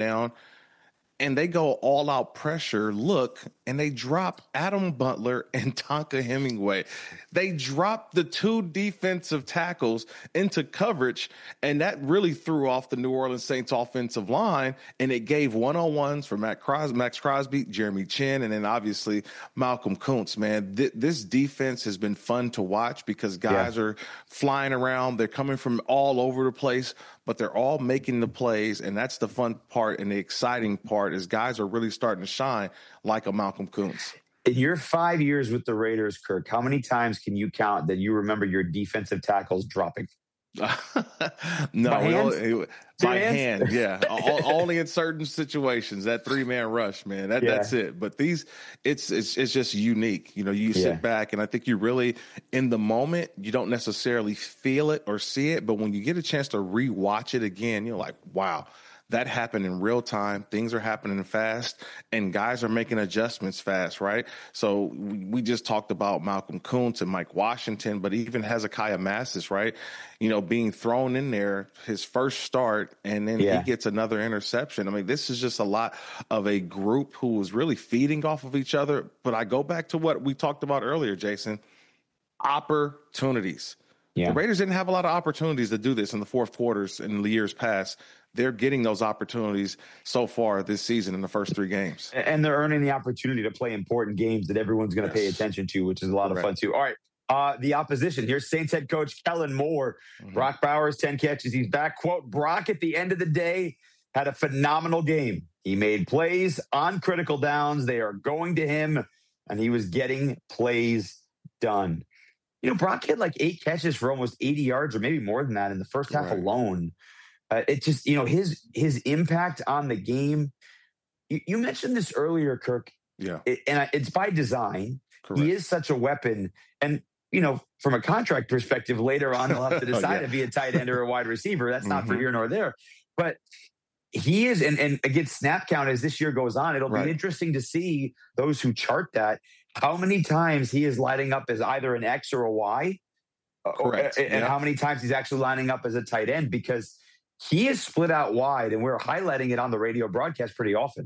down, and they go all out pressure look, and they drop Adam Butler and Tonka Hemingway. They drop the two defensive tackles into coverage, and that really threw off the New Orleans Saints offensive line, and it gave one-on-ones for Max Crosby, Jeremy Chin, and then obviously Malcolm Kuntz, man. This defense has been fun to watch because guys are flying around. They're coming from all over the place, but they're all making the plays, and that's the fun part and the exciting part is guys are really starting to shine like a Malcolm Kuntz. In your 5 years with the Raiders, Kirk, how many times can you count that you remember your defensive tackles dropping? No, by hand, yeah. Only in certain situations, that 3-man rush, man. That's it. But it's just unique. You know, you sit back, and I think you really, in the moment, you don't necessarily feel it or see it, but when you get a chance to rewatch it again, you're like, wow. That happened in real time. Things are happening fast, and guys are making adjustments fast, right? So we just talked about Malcolm Kuntz and Mike Washington, but even Hezekiah Massis, right? You know, being thrown in there, his first start, and then he gets another interception. I mean, this is just a lot of a group who was really feeding off of each other. But I go back to what we talked about earlier, Jason, opportunities. Yeah. The Raiders didn't have a lot of opportunities to do this in the fourth quarters in the years past. They're getting those opportunities so far this season in the first 3 games. And they're earning the opportunity to play important games that everyone's going to pay attention to, which is a lot of fun too. All right. The opposition. Here's Saints head coach Kellen Moore. Brock Bowers, 10 catches. He's back. Quote, Brock at the end of the day had a phenomenal game. He made plays on critical downs. They are going to him, and he was getting plays done. You know, Brock had like 8 catches for almost 80 yards or maybe more than that in the first half alone. It just, you know, his impact on the game. You mentioned this earlier, Kirk. Yeah. It's by design. Correct. He is such a weapon. And, you know, from a contract perspective, later on, he'll have to decide to be a tight end or a wide receiver. That's not for here nor there. But he is, and again, snap count as this year goes on, it'll be interesting to see those who chart that, how many times he is lighting up as either an X or a Y. Correct. And how many times he's actually lining up as a tight end, because he is split out wide, and we're highlighting it on the radio broadcast pretty often.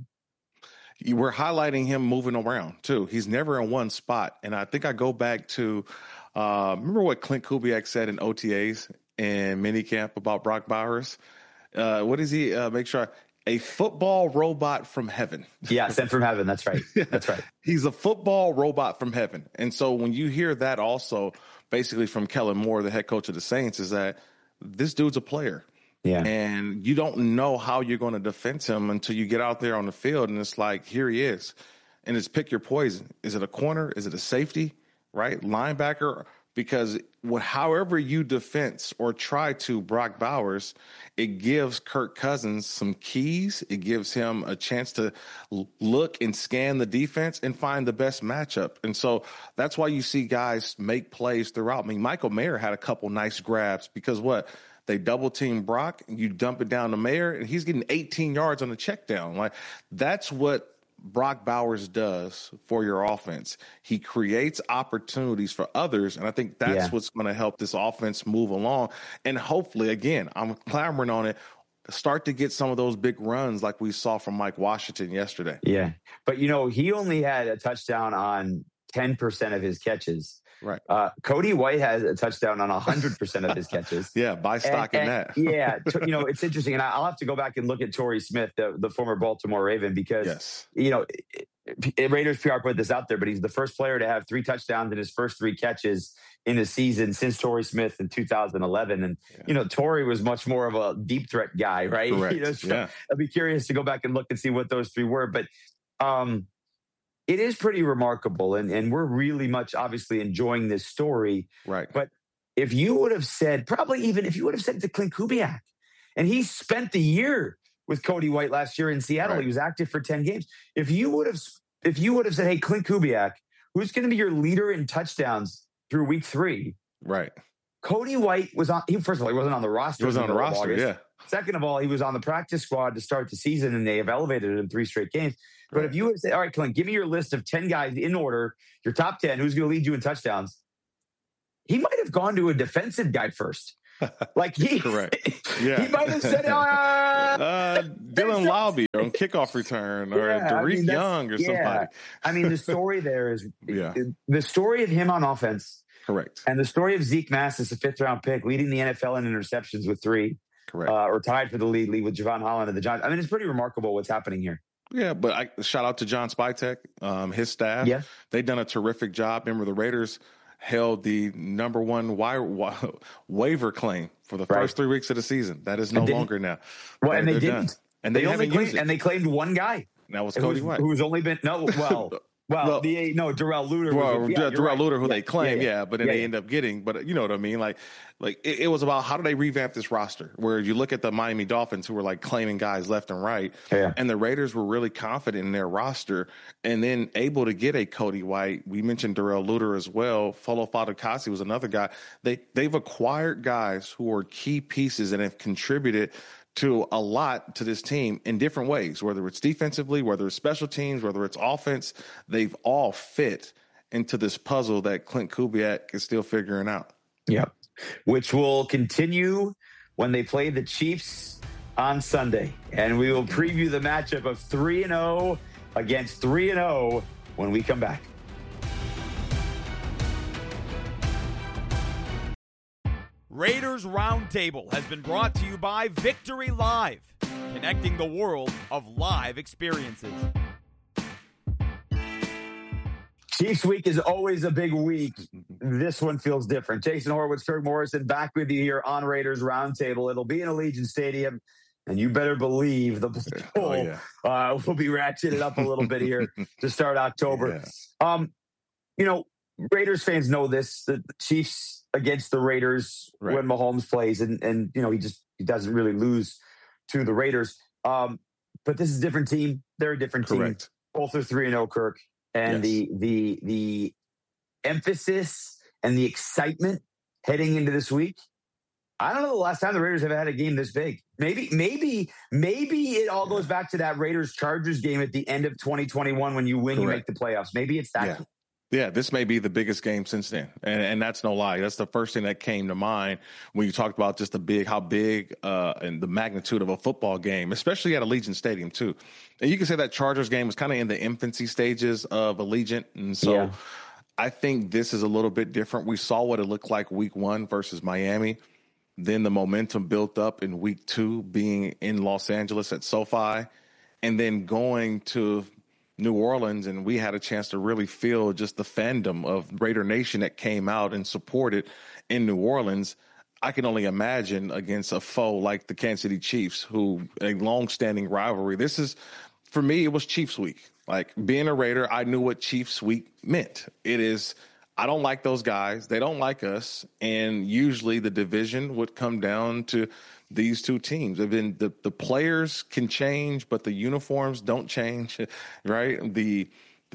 We're highlighting him moving around, too. He's never in one spot. And I think I go back to remember what Clint Kubiak said in OTAs and minicamp about Brock Bowers? What is he? Make sure. A football robot from heaven. Yeah, sent from heaven. That's right. That's right. He's a football robot from heaven. And so when you hear that also, basically from Kellen Moore, the head coach of the Saints, is that this dude's a player. Yeah. And you don't know how you're going to defend him until you get out there on the field. And it's like, here he is. And it's pick your poison. Is it a corner? Is it a safety? Right? Linebacker? Because however you defense or try to Brock Bowers, it gives Kirk Cousins some keys. It gives him a chance to look and scan the defense and find the best matchup. And so that's why you see guys make plays throughout. I mean, Michael Mayer had a couple nice grabs because they double team Brock, and you dump it down to Mayer, and he's getting 18 yards on the check down. Like, that's what Brock Bowers does for your offense. He creates opportunities for others, and I think that's what's going to help this offense move along. And hopefully, again, I'm clamoring on it, start to get some of those big runs like we saw from Mike Washington yesterday. Yeah. But, you know, he only had a touchdown on 10% of his catches. Right. Cody White has a touchdown on 100% of his catches. Yeah, buy stock in that. Yeah, you know, it's interesting. And I'll have to go back and look at Torrey Smith, the former Baltimore Raven, because, you know, Raiders PR put this out there, but he's the first player to have 3 touchdowns in his first 3 catches in a season since Torrey Smith in 2011. And, you know, Torrey was much more of a deep threat guy, right? Correct. You know, so I'll be curious to go back and look and see what those 3 were. But, it is pretty remarkable, and we're really much obviously enjoying this story. Right. But if you would have said, probably even if you would have said to Clint Kubiak, and he spent the year with Cody White last year in Seattle, he was active for 10 games. If you would have said, hey, Clint Kubiak, who's going to be your leader in touchdowns through week 3? Right. Cody White was on. First of all, he wasn't on the roster. He was on the roster. Yeah. Second of all, he was on the practice squad to start the season, and they have elevated him 3 straight games. But if you would say, all right, Clint, give me your list of 10 guys in order, your top 10, who's going to lead you in touchdowns, he might have gone to a defensive guy first. Like Correct. Yeah. He might have said, Dylan Laube on kickoff return, or Derek Young or somebody. I mean, the story there is the story of him on offense. Correct. And the story of Zeke Massis, a 5th-round pick, leading the NFL in interceptions with 3. Correct. Or tied for the lead with Javon Holland and the Giants. I mean, it's pretty remarkable what's happening here. Yeah, but shout out to John Spytek, his staff. Yeah. They've done a terrific job. Remember, the Raiders held the number 1 waiver claim for the first 3 weeks of the season. That is no longer now. Well, and they didn't. Done. And they haven't used it. And they claimed one guy. That was Cody White. Who's only been Darrell Luter. Darrell Luter, who they claim, but then they end up getting. But you know what I mean? Like it was about how do they revamp this roster? Where you look at the Miami Dolphins, who were like claiming guys left and right, and the Raiders were really confident in their roster, and then able to get a Cody White. We mentioned Darrell Luter as well. Folo Fadakasi was another guy. They've acquired guys who are key pieces and have contributed to a lot to this team in different ways, whether it's defensively, whether it's special teams, whether it's offense. They've all fit into this puzzle that Clint Kubiak is still figuring out. Yeah, which will continue when they play the Chiefs on Sunday. And we will preview the matchup of 3-0 against 3-0 when we come back. Raiders Roundtable has been brought to you by Victory Live, connecting the world of live experiences. Chiefs week is always a big week. This one feels different. Jason Horowitz, Kirk Morrison, back with you here on Raiders Roundtable. It'll be in Allegiant Stadium, and you better believe the poll will be ratcheted up a little bit here to start October. Yeah. Raiders fans know this. The Chiefs against the Raiders when Mahomes plays, and he doesn't really lose to the Raiders. But this is a different team. They're a different team. Both are 3-0, Kirk. And the emphasis and the excitement heading into this week. I don't know the last time the Raiders have had a game this big. Maybe it all goes back to that Raiders-Chargers game at the end of 2021 when you win, you make the playoffs. Maybe it's that. Yeah, this may be the biggest game since then. And that's no lie. That's the first thing that came to mind when you talked about just how big and the magnitude of a football game, especially at Allegiant Stadium, too. And you can say that Chargers game was kind of in the infancy stages of Allegiant. And so I think this is a little bit different. We saw what it looked like week 1 versus Miami. Then the momentum built up in week 2 being in Los Angeles at SoFi. And then going to New Orleans, and we had a chance to really feel just the fandom of Raider Nation that came out and supported in New Orleans. I can only imagine against a foe like the Kansas City Chiefs, who a long-standing rivalry. This is, for me, it was Chiefs week. Like, being a Raider, I knew what Chiefs week meant. It is, I don't like those guys. They don't like us. And usually the division would come down to these two teams. Have been the players can change, but the uniforms don't change, right? The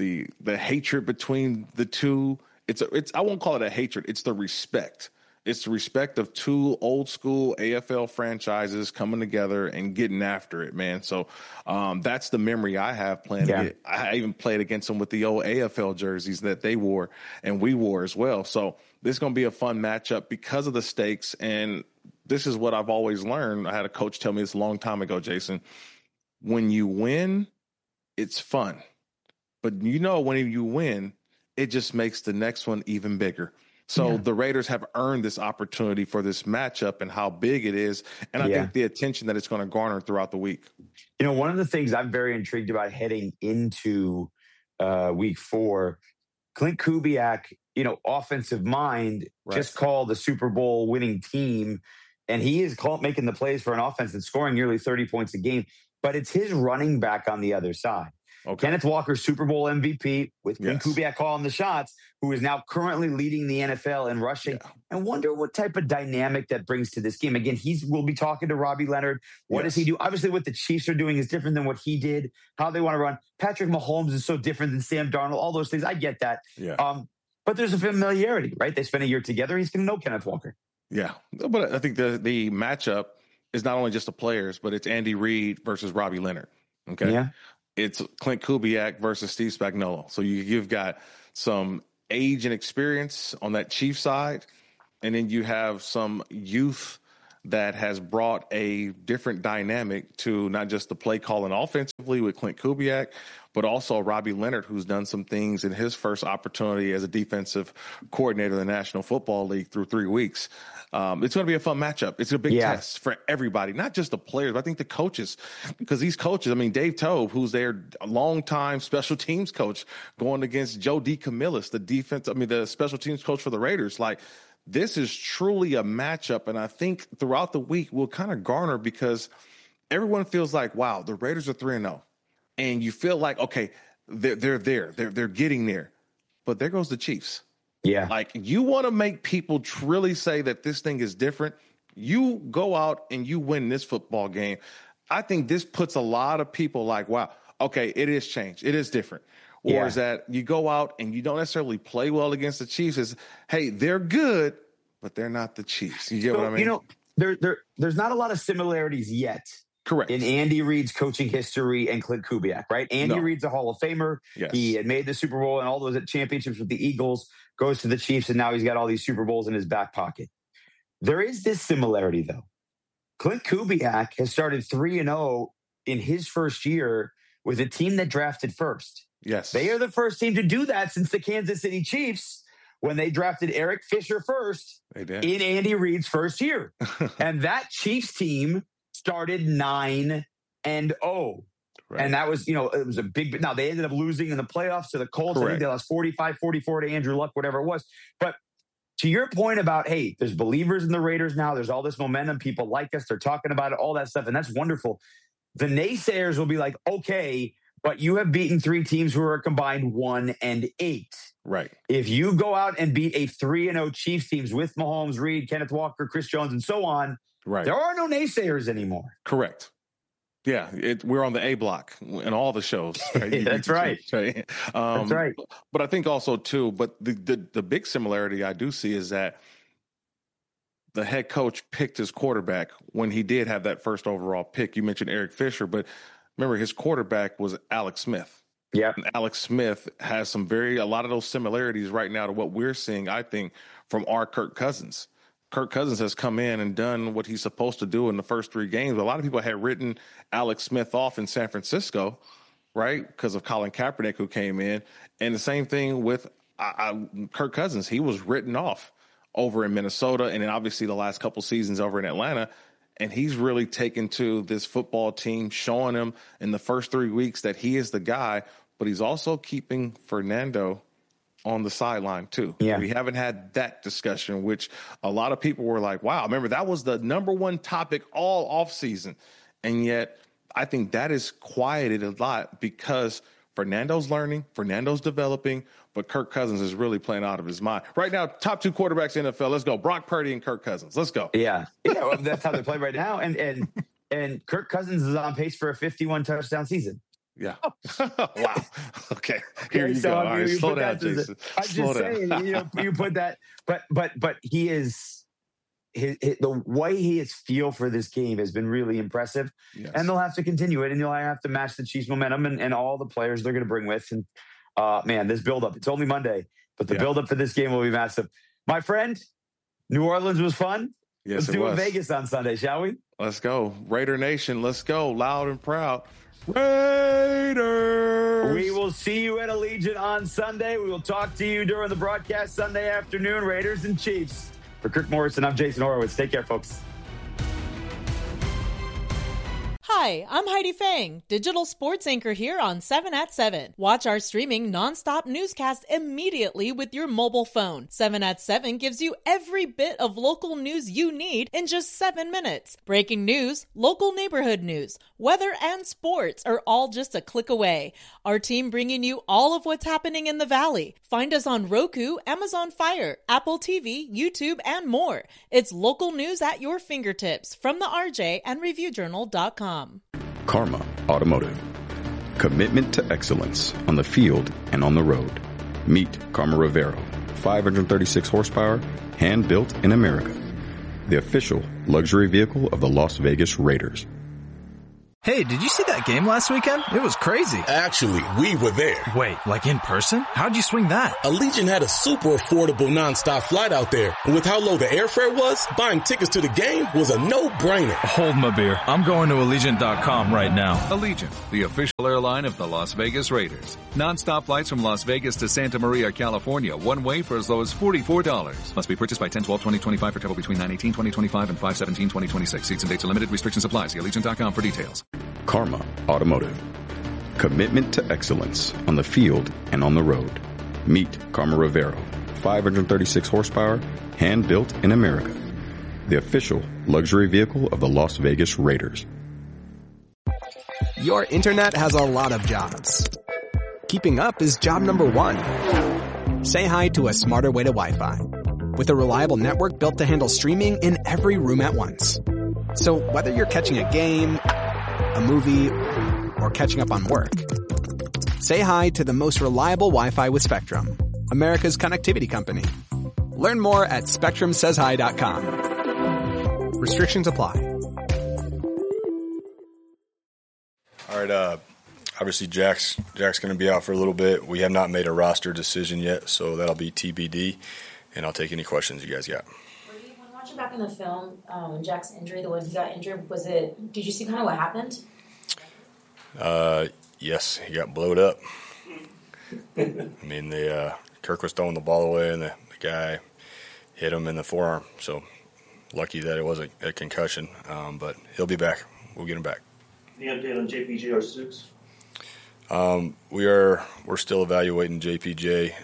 hatred between the two. It's I won't call it a hatred. It's the respect. It's the respect of two old school AFL franchises coming together and getting after it, man. So that's the memory I have playing. Yeah. I even played against them with the old AFL jerseys that they wore and we wore as well. So this is going to be a fun matchup because of the stakes. And this is what I've always learned. I had a coach tell me this a long time ago, Jason. When you win, it's fun. But when you win, it just makes the next one even bigger. So the Raiders have earned this opportunity for this matchup and how big it is. And I think the attention that it's going to garner throughout the week. One of the things I'm very intrigued about heading into week 4, Clint Kubiak, offensive mind, just called the Super Bowl winning team. And he is making the plays for an offense that's scoring nearly 30 points a game. But it's his running back on the other side. Okay. Kenneth Walker, Super Bowl MVP, with Clint Kubiak calling the shots, who is now currently leading the NFL in rushing. I wonder what type of dynamic that brings to this game. Again, we'll be talking to Robbie Leonard. What does he do? Obviously, what the Chiefs are doing is different than what he did, how they want to run. Patrick Mahomes is so different than Sam Darnold, all those things. I get that. Yeah. But there's a familiarity, right? They spent a year together. He's going to know Kenneth Walker. Yeah. But I think the matchup is not only just the players, but it's Andy Reid versus Robbie Leonard. Okay. Yeah. It's Clint Kubiak versus Steve Spagnuolo. So you've got some age and experience on that Chief side, and then you have some youth that has brought a different dynamic to not just the play calling offensively with Clint Kubiak, but also Robbie Leonard, who's done some things in his first opportunity as a defensive coordinator in the National Football League through 3 weeks. It's going to be a fun matchup. It's a big test for everybody, not just the players, but I think the coaches, because these coaches, I mean, Dave Toub, who's their longtime special teams coach, going against Joe DeCamillis, the special teams coach for the Raiders. Like, this is truly a matchup, and I think throughout the week we'll kind of garner because everyone feels like, wow, the Raiders are 3-0, and you feel like, okay, they're there, they're getting there, but there goes the Chiefs. Yeah, like you want to make people really say that this thing is different. You go out and you win this football game. I think this puts a lot of people like, wow, okay, it is changed, it is different. Or is that you go out and you don't necessarily play well against the Chiefs? Is, hey, they're good, but they're not the Chiefs. You get what I mean? You know, there's not a lot of similarities yet. Correct. In Andy Reid's coaching history and Clint Kubiak, right? Andy Reid's a Hall of Famer. Yes. He had made the Super Bowl and all those championships with the Eagles, goes to the Chiefs, and now he's got all these Super Bowls in his back pocket. There is this similarity, though. Clint Kubiak has started 3-0 in his first year with a team that drafted first. Yes. They are the first team to do that since the Kansas City Chiefs when they drafted Eric Fisher first in Andy Reid's first year. And that Chiefs team started 9-0. Right. And that was, it was a big, now they ended up losing in the playoffs to the Colts. Correct. I think they lost 45-44 to Andrew Luck, whatever it was. But to your point about, hey, there's believers in the Raiders now. There's all this momentum. People like us. They're talking about it, all that stuff. And that's wonderful. The naysayers will be like, okay, but you have beaten 3 teams who are combined 1-8. Right. If you go out and beat a 3-0 Chiefs teams with Mahomes, Reed, Kenneth Walker, Chris Jones, and so on, right, there are no naysayers anymore. Correct. Yeah, we're on the A block in all the shows. Right? That's right. That's right. But I think also, too, but the big similarity I do see is that the head coach picked his quarterback when he did have that first overall pick. You mentioned Eric Fisher, but remember, his quarterback was Alex Smith. Yeah. Alex Smith has a lot of those similarities right now to what we're seeing, I think, from our Kirk Cousins. Kirk Cousins has come in and done what he's supposed to do in the first 3 games. A lot of people had written Alex Smith off in San Francisco, right, because of Colin Kaepernick, who came in. And the same thing with Kirk Cousins. He was written off over in Minnesota and then obviously the last couple seasons over in Atlanta. And he's really taken to this football team, showing them in the first 3 weeks that he is the guy, but he's also keeping Fernando on the sideline too. Yeah. We haven't had that discussion, which a lot of people were like, wow, remember that was the number one topic all offseason. And yet I think that is quieted a lot because Fernando's learning, Fernando's developing, but Kirk Cousins is really playing out of his mind. Right now, top 2 quarterbacks in the NFL. Let's go. Brock Purdy and Kirk Cousins. Let's go. Yeah. Well, that's how they play right now. And Kirk Cousins is on pace for a 51 touchdown season. Yeah. Wow. Okay. Here you go. All right, slow down, Jason. I'm just saying, you put that, but he is, the way he has feel for this game has been really impressive. Yes. And they'll have to continue it, and you'll have to match the Chiefs' momentum and all the players they're going to bring with. And man, this buildup, it's only Monday, but the buildup for this game will be massive. My friend, New Orleans was fun. Yes, let's do it Vegas on Sunday, shall we? Let's go. Raider Nation, let's go. Loud and proud. Raiders! We will see you at Allegiant on Sunday. We will talk to you during the broadcast Sunday afternoon. Raiders and Chiefs. For Kirk Morrison, I'm Jason Horowitz. Take care, folks. Hi, I'm Heidi Fang, digital sports anchor here on 7 at 7. Watch our streaming nonstop newscast immediately with your mobile phone. 7 at 7 gives you every bit of local news you need in just 7 minutes. Breaking news, local neighborhood news, weather, and sports are all just a click away. Our team bringing you all of what's happening in the Valley. Find us on Roku, Amazon Fire, Apple TV, YouTube, and more. It's local news at your fingertips from the RJ and ReviewJournal.com. Karma Automotive. Commitment to excellence on the field and on the road. Meet Karma Rivero, 536 horsepower, hand-built in America. The official luxury vehicle of the Las Vegas Raiders. Hey, did you see that game last weekend? It was crazy. Actually, we were there. Wait, like in person? How'd you swing that? Allegiant had a super affordable nonstop flight out there. And with how low the airfare was, buying tickets to the game was a no-brainer. Hold my beer. I'm going to Allegiant.com right now. Allegiant, the official airline of the Las Vegas Raiders. Nonstop flights from Las Vegas to Santa Maria, California, one way for as low as $44. Must be purchased by 10/12/2025 for travel between 9/18/2025 and 5/17/2026. Seats and dates are limited. Restrictions apply. See Allegiant.com for details. Karma Automotive. Commitment to excellence on the field and on the road. Meet Karma Rivero. 536 horsepower, hand-built in America. The official luxury vehicle of the Las Vegas Raiders. Your internet has a lot of jobs. Keeping up is job number one. Say hi to a smarter way to Wi-Fi. With a reliable network built to handle streaming in every room at once. So whether you're catching a game, a movie, or catching up on work, say hi to the most reliable Wi-Fi with Spectrum, America's connectivity company. Learn more at SpectrumSaysHi.com. Restrictions apply. All right, obviously Jack's going to be out for a little bit. We have not made a roster decision yet, so that'll be TBD, and I'll take any questions you guys got. When watching back in the film, Jack's injury, the way he got injured, did you see kind of what happened? Yes, he got blowed up. I mean, Kirk was throwing the ball away, and the guy hit him in the forearm. So lucky that it wasn't a concussion, but he'll be back. We'll get him back. The update on JPJ or Stooks? We're still evaluating JPJ.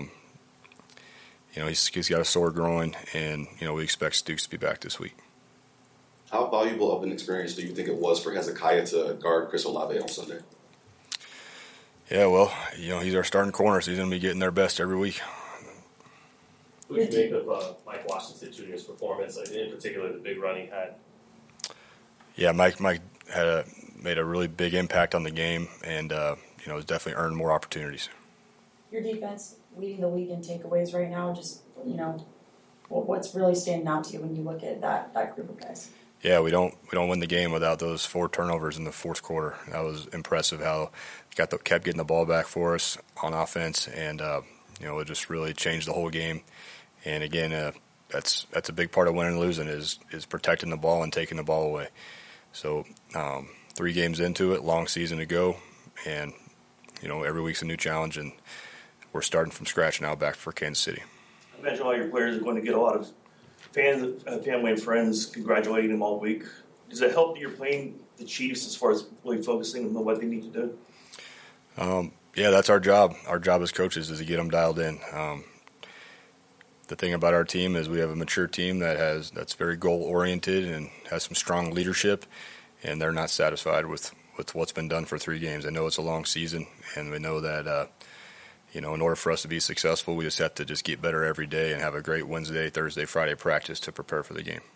He's got a sore groin, and we expect Stooks to be back this week. How valuable of an experience do you think it was for Hezekiah to guard Chris Olave on Sunday? Yeah, well, he's our starting corner, so he's going to be getting their best every week. What did you make of Mike Washington Jr.'s performance, in particular the big run he had? Yeah, Mike made a really big impact on the game, and has definitely earned more opportunities. Your defense leading the league in takeaways right now. Just what's really standing out to you when you look at that group of guys? Yeah, we don't win the game without those 4 turnovers in the fourth quarter. That was impressive how kept getting the ball back for us on offense, and it just really changed the whole game. And again, that's a big part of winning and losing is protecting the ball and taking the ball away. So 3 games into it, long season to go, and every week's a new challenge, and we're starting from scratch now back for Kansas City. I imagine all your players are going to get a lot of fans, family, and friends congratulating them all week. Does it help you're playing the Chiefs as far as really focusing on what they need to do? Yeah, that's our job. Our job as coaches is to get them dialed in. The thing about our team is we have a mature team that's very goal-oriented and has some strong leadership, and they're not satisfied with what's been done for 3 games. They know it's a long season, and we know that in order for us to be successful, we just have to just get better every day and have a great Wednesday, Thursday, Friday practice to prepare for the game.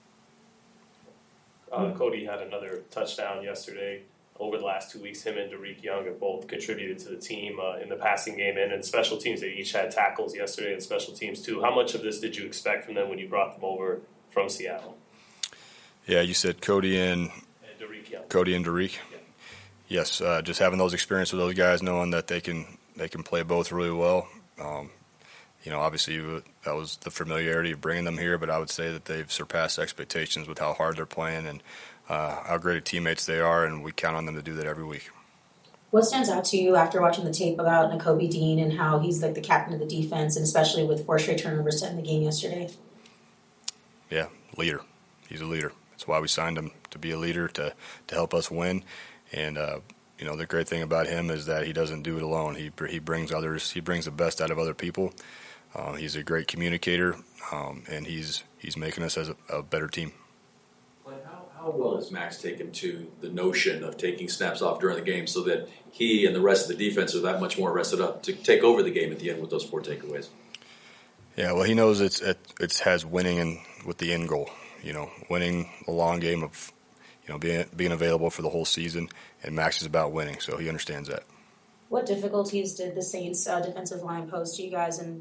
Cody had another touchdown yesterday. Over the last 2 weeks, him and Derek Young have both contributed to the team in the passing game and in special teams. They each had tackles yesterday in special teams too. How much of this did you expect from them when you brought them over from Seattle? Yeah, you said Cody and Derek Young. Cody and Derek. Yeah. Yes, just having those experiences with those guys, knowing that they can play both really well. Obviously that was the familiarity of bringing them here, but I would say that they've surpassed expectations with how hard they're playing and how great teammates they are, and we count on them to do that every week. What stands out to you after watching the tape about Nakobe Dean and how he's like the captain of the defense, and especially with 4 straight turnovers to end the game yesterday? Yeah, leader. He's a leader. That's why we signed him, to be a leader, to help us win. And the great thing about him is that he doesn't do it alone. He brings others. He brings the best out of other people. He's a great communicator, and he's making us as a better team. How well has Max taken to the notion of taking snaps off during the game so that he and the rest of the defense are that much more rested up to take over the game at the end with those 4 takeaways? Yeah, well, he knows it has winning with the end goal. Winning the long game of being available for the whole season, and Max is about winning, so he understands that. What difficulties did the Saints defensive line pose to you guys, and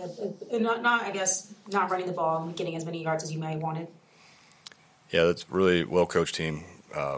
not running the ball and getting as many yards as you may have wanted? Yeah, that's really a well-coached team.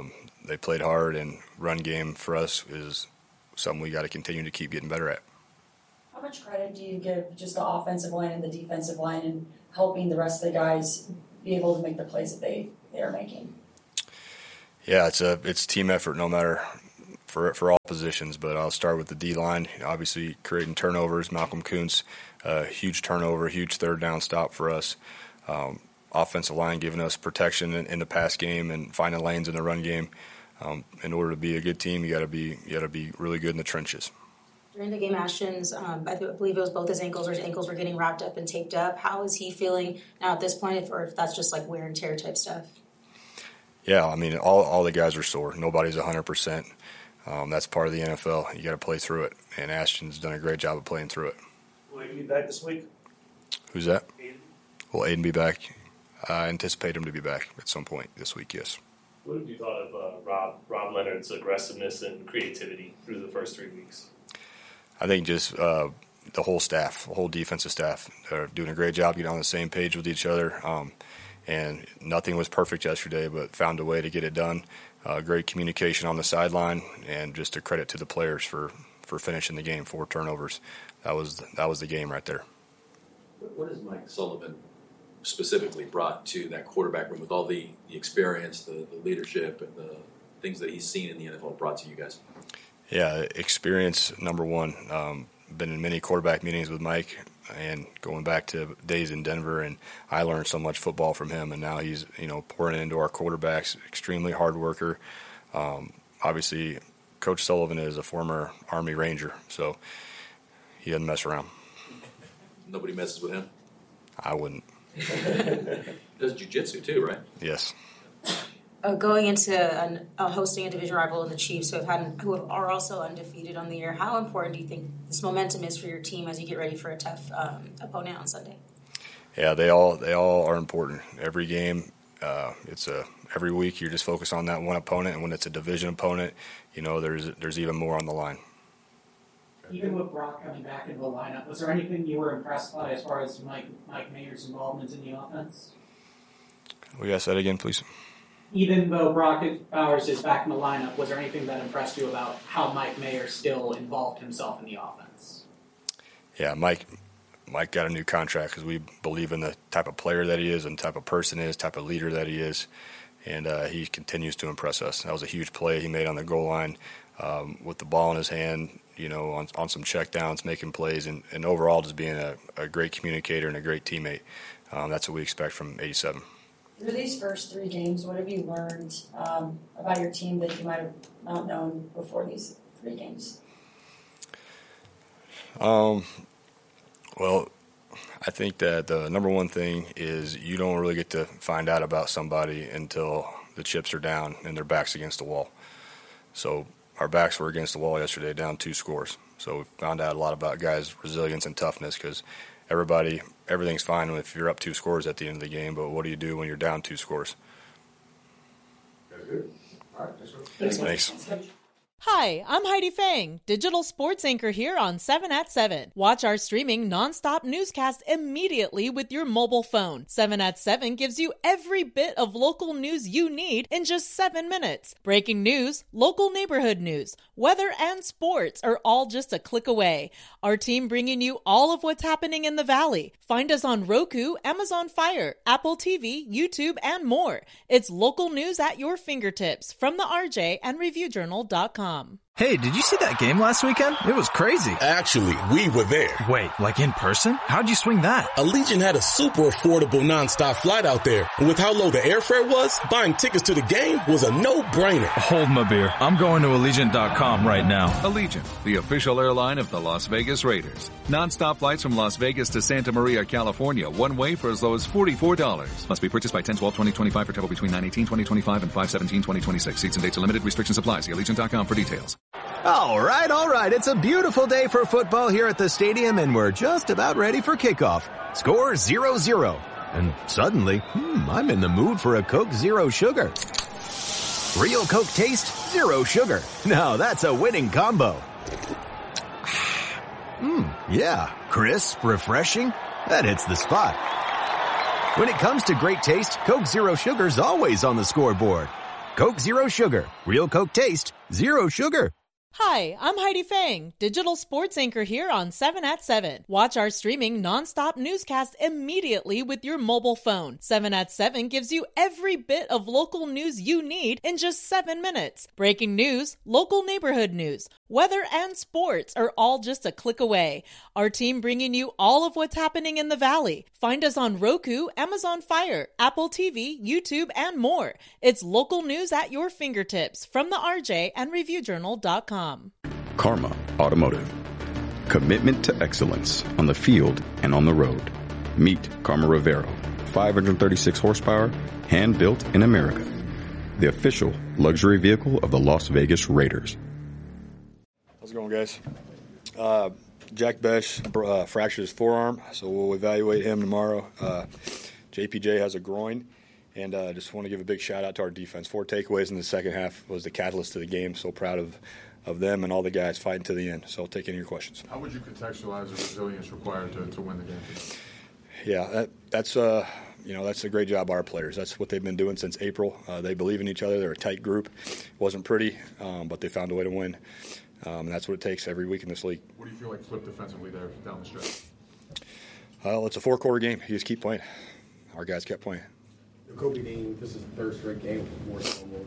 they played hard, and run game for us is something we got to continue to keep getting better at. How much credit do you give just the offensive line and the defensive line in helping the rest of the guys be able to make the plays that they are making? Yeah, it's team effort, no matter for all positions. But I'll start with the D line. Obviously, creating turnovers. Malcolm Kuntz, huge turnover, huge third down stop for us. Offensive line giving us protection in the pass game and finding lanes in the run game. In order to be a good team, you got to be really good in the trenches. During the game, Ashton's, I believe it was both his ankles, or his ankles were getting wrapped up and taped up. How is he feeling now at this point, or if that's just like wear and tear type stuff? Yeah, I mean, all the guys are sore. Nobody's 100%. That's part of the NFL. You got to play through it, and Ashton's done a great job of playing through it. Will he be back this week? Who's that? Aiden. Will Aiden be back? I anticipate him to be back at some point this week, yes. What have you thought of Rob Leonard's aggressiveness and creativity through the first 3 weeks? I think just the whole staff, the whole defensive staff, are doing a great job getting on the same page with each other. And nothing was perfect yesterday, but found a way to get it done. Great communication on the sideline, and just a credit to the players for finishing the game. 4 turnovers. That was the game right there. What has Mike Sullivan specifically brought to that quarterback room with all the experience, the leadership, and the things that he's seen in the NFL brought to you guys? Yeah, experience, number one. Been in many quarterback meetings with Mike, and going back to days in Denver, and I learned so much football from him, and now he's pouring it into our quarterbacks. Extremely hard worker. Obviously, Coach Sullivan is a former Army Ranger, so he doesn't mess around. Nobody messes with him? I wouldn't. Does jiu-jitsu too, right? Yes. Going into hosting a division rival in the Chiefs, who are also undefeated on the year, how important do you think this momentum is for your team as you get ready for a tough opponent on Sunday? Yeah, they all are important. Every game, every week you're just focused on that one opponent, and when it's a division opponent, there's even more on the line. Even with Brock coming back into the lineup, was there anything you were impressed by as far as Mike Mayer's involvement in the offense? Will you ask that again, please? Even though Brock Bowers is back in the lineup, was there anything that impressed you about how Mike Mayer still involved himself in the offense? Yeah, Mike got a new contract because we believe in the type of player that he is and type of person he is, type of leader that he is, and he continues to impress us. That was a huge play he made on the goal line with the ball in his hand, on some checkdowns, making plays, and overall just being a great communicator and a great teammate. That's what we expect from 87. Through these first 3 games, what have you learned about your team that you might have not known before these 3 games? Well, I think that the number one thing is you don't really get to find out about somebody until the chips are down and their back's against the wall. So our backs were against the wall yesterday, down 2 scores. So we found out a lot about guys' resilience and toughness, because everything's fine if you're up 2 scores at the end of the game, but what do you do when you're down 2 scores? Good. All right, Thanks. Hi, I'm Heidi Fang, digital sports anchor here on 7 at 7. Watch our streaming nonstop newscast immediately with your mobile phone. 7 at 7 gives you every bit of local news you need in just 7 minutes. Breaking news, local neighborhood news, weather, and sports are all just a click away. Our team bringing you all of what's happening in the Valley. Find us on Roku, Amazon Fire, Apple TV, YouTube, and more. It's local news at your fingertips from the RJ and ReviewJournal.com. Hey, did you see that game last weekend? It was crazy. Actually, we were there. Wait, like in person? How'd you swing that? Allegiant had a super affordable nonstop flight out there. And with how low the airfare was, buying tickets to the game was a no-brainer. Hold my beer. I'm going to Allegiant.com right now. Allegiant, the official airline of the Las Vegas Raiders. Non-stop flights from Las Vegas to Santa Maria, California, one way for as low as $44. Must be purchased by 10/12/2025 for travel between 9/18/2025 and 5/17/2026. Seats and dates are limited. Restrictions apply. See Allegiant.com for details. All right. It's a beautiful day for football here at the stadium, and we're just about ready for kickoff. Score 0-0. And suddenly, I'm in the mood for a Coke Zero Sugar. Real Coke taste, zero sugar. Now that's a winning combo. Yeah, crisp, refreshing. That hits the spot. When it comes to great taste, Coke Zero Sugar's always on the scoreboard. Coke Zero Sugar. Real Coke taste, zero sugar. Hi, I'm Heidi Fang, digital sports anchor here on 7 at 7. Watch our streaming nonstop newscast immediately with your mobile phone. 7 at 7 gives you every bit of local news you need in just 7 minutes. Breaking news, local neighborhood news, weather, and sports are all just a click away. Our team bringing you all of what's happening in the Valley. Find us on Roku, Amazon Fire, Apple TV, YouTube, and more. It's local news at your fingertips from the RJ and ReviewJournal.com. Karma Automotive. Commitment to excellence on the field and on the road. Meet Karma Rivero. 536 horsepower, hand-built in America. The official luxury vehicle of the Las Vegas Raiders. How's it going, guys? Jack Besh fractured his forearm, so we'll evaluate him tomorrow. JPJ has a groin, and just want to give a big shout-out to our defense. 4 takeaways in the second half was the catalyst to the game. So proud of them and all the guys fighting to the end. So I'll take any of your questions. How would you contextualize the resilience required to win the game today? Yeah, that's a great job by our players. That's what they've been doing since April. They believe in each other. They're a tight group. It wasn't pretty, but they found a way to win. And that's what it takes every week in this league. What do you feel like flipped defensively there down the stretch? Well, it's a 4-quarter game. You just keep playing. Our guys kept playing. Kobe Dean, this is the third straight game for Stonewall.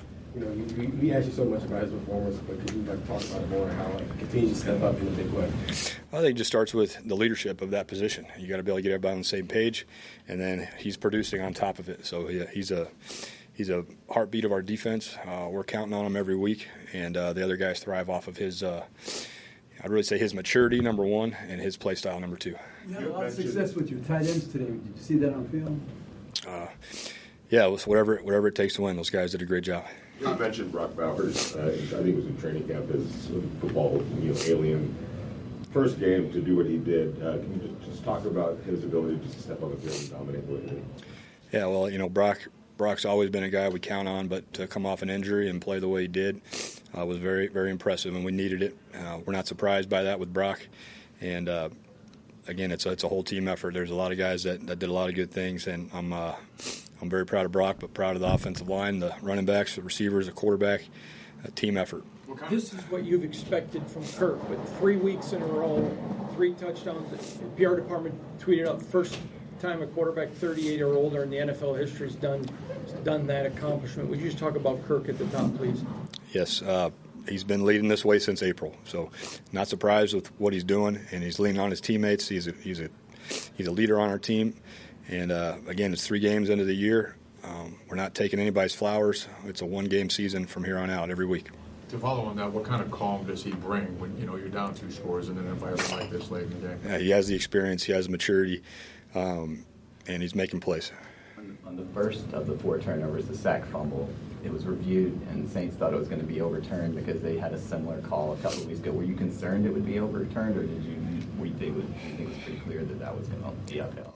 We asked you so much about his performance, but could you talk about it more and how he continues to step up in a big way? I think it just starts with the leadership of that position. You got to be able to get everybody on the same page, and then he's producing on top of it. So he's a heartbeat of our defense. We're counting on him every week, and the other guys thrive off of his. I'd really say his maturity, number one, and his play style, number two. You had a lot of success with your tight ends today. Did you see that on film? Yeah, it was whatever it takes to win. Those guys did a great job. You mentioned Brock Bowers. I think it was in training camp as a football alien. First game to do what he did. Can you just talk about his ability to step on the field and dominate the way he did? Yeah, well, Brock's always been a guy we count on, but to come off an injury and play the way he did was very, very impressive, and we needed it. We're not surprised by that with Brock. And, again, it's a whole team effort. There's a lot of guys that did a lot of good things, and I'm very proud of Brock, but proud of the offensive line, the running backs, the receivers, the quarterback, a team effort. This is what you've expected from Kirk, with 3 weeks in a row, 3 touchdowns. The PR department tweeted out the first time a quarterback 38 or older in the NFL history has done that accomplishment. Would you just talk about Kirk at the top, please? Yes, he's been leading this way since April, so not surprised with what he's doing, and he's leaning on his teammates. He's a leader on our team. And, again, it's 3 games into the year. We're not taking anybody's flowers. It's a 1-game season from here on out every week. To follow on that, what kind of calm does he bring when you're down 2 scores in an environment like this late in the game? Yeah, he has the experience. He has the maturity, and he's making plays. On the first of the 4 turnovers, the sack fumble, it was reviewed, and the Saints thought it was going to be overturned because they had a similar call a couple of weeks ago. Were you concerned it would be overturned, or did you think it was pretty clear that was going to be upheld?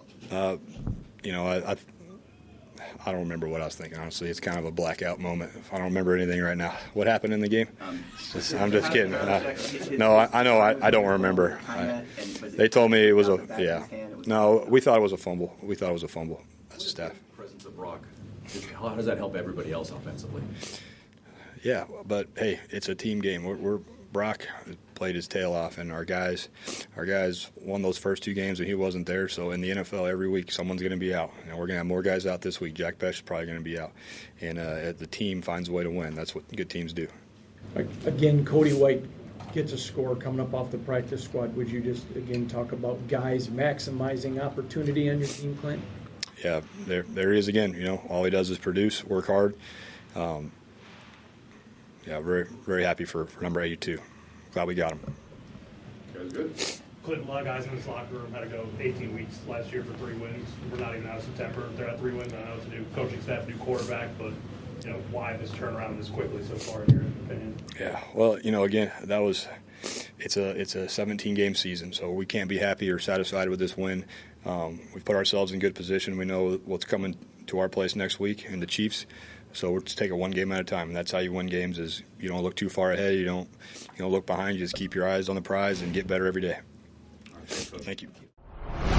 I don't remember what I was thinking, honestly. It's kind of a blackout moment. I don't remember anything right now. What happened in the game? I'm just kidding. No, I know. I don't remember. They told me it was No, we thought it was a fumble. As a staff. The presence of Brock. How does that help everybody else offensively? Yeah, but hey, it's a team game. Brock played his tail off, and our guys won those first 2 games, and he wasn't there. So in the NFL, every week someone's going to be out. And we're going to have more guys out this week. Jack Besh is probably going to be out, and the team finds a way to win. That's what good teams do. Again, Cody White gets a score coming up off the practice squad. Would you just again talk about guys maximizing opportunity on your team, Clint? Yeah, there he is again. All he does is produce, work hard. Yeah, very, very happy for number 82. Glad we got him. Guys good? Clint, a lot of guys in this locker room had to go 18 weeks last year for 3 wins. We're not even out of September. They're at 3 wins. I know it's a new coaching staff, new quarterback, but why this turnaround this quickly so far in your opinion? Yeah, well, again, it's a 17-game season, so we can't be happy or satisfied with this win. We've put ourselves in good position. We know what's coming to our place next week in the Chiefs. So we'll just take it 1 game at a time, and that's how you win games. Is you don't look too far ahead, you don't look behind, you just keep your eyes on the prize and get better every day. Thank you.